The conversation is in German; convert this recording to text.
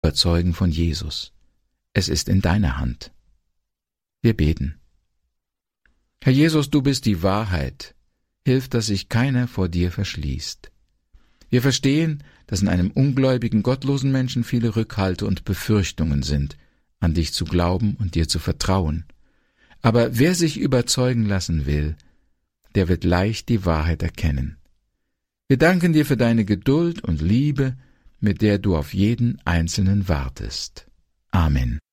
überzeugen von Jesus. Es ist in deiner Hand. Wir beten. Herr Jesus, du bist die Wahrheit. Hilf, dass sich keiner vor dir verschließt. Wir verstehen, dass in einem ungläubigen, gottlosen Menschen viele Rückhalte und Befürchtungen sind, an dich zu glauben und dir zu vertrauen. Aber wer sich überzeugen lassen will, der wird leicht die Wahrheit erkennen. Wir danken dir für deine Geduld und Liebe, mit der du auf jeden Einzelnen wartest. Amen.